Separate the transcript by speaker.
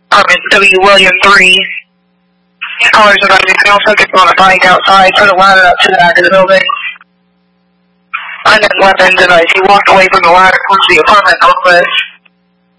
Speaker 1: Apartment W. William 3. Callers about a male subject on a bike outside, put a ladder up to the back of the building. Unknown weapon device. He walked away from the ladder towards the apartment complex.